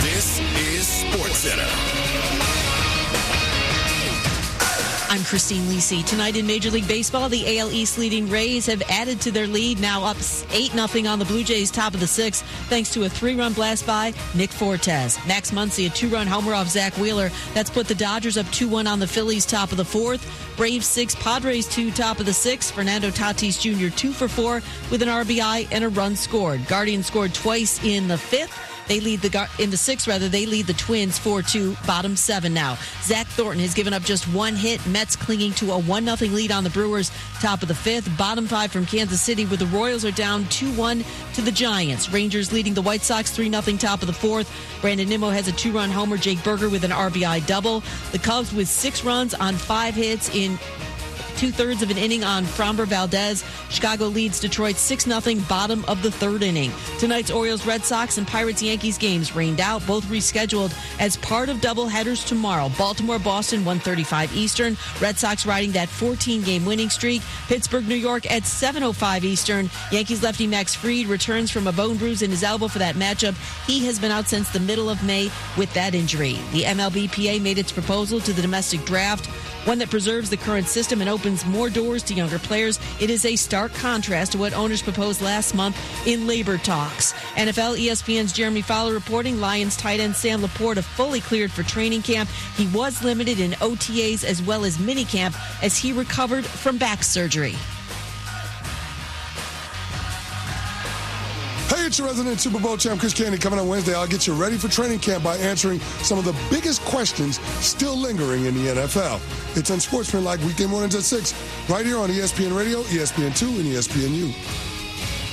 This is SportsCenter. I'm Christine Lisi. Tonight in Major League Baseball, the AL East leading Rays have added to their lead, now up 8-0 on the Blue Jays, top of the sixth, thanks to a 3-run blast by Nick Fortes. Max Muncy, a 2-run homer off Zach Wheeler. That's put the Dodgers up 2-1 on the Phillies, top of the fourth. Braves 6, Padres 2, top of the sixth. Fernando Tatis Jr. 2 for 4 with an RBI and a run scored. Guardians scored twice in the fifth. They lead in the sixth, they lead the Twins 4-2, bottom 7 now. Zach Thornton has given up just one hit. Mets clinging to a 1-0 lead on the Brewers, top of the fifth. Bottom 5 from Kansas City, where the Royals are down 2-1 to the Giants. Rangers leading the White Sox 3-0, top of the fourth. Brandon Nimmo has a 2-run homer. Jake Berger with an RBI double. The Cubs with 6 runs on 5 hits in 2/3 of an inning on Framber Valdez. Chicago leads Detroit 6-0, bottom of the third inning. Tonight's Orioles, Red Sox, and Pirates, Yankees games rained out, both rescheduled as part of doubleheaders tomorrow. Baltimore, Boston, 1:35 Eastern. Red Sox riding that 14-game winning streak. Pittsburgh, New York at 7:05 Eastern. Yankees lefty Max Fried returns from a bone bruise in his elbow for that matchup. He has been out since the middle of May with that injury. The MLBPA made its proposal to the domestic draft, one that preserves the current system and opens more doors to younger players. It is a stark contrast to what owners proposed last month in labor talks. NFL, ESPN's Jeremy Fowler reporting Lions tight end Sam Laporta fully cleared for training camp. He was limited in OTAs as well as minicamp as he recovered from back surgery. Hey, it's your resident Super Bowl champ, Chris Candy. Coming on Wednesday, I'll get you ready for training camp by answering some of the biggest questions still lingering in the NFL. It's Unsportsmanlike weekday mornings at 6, right here on ESPN Radio, ESPN2, and ESPNU.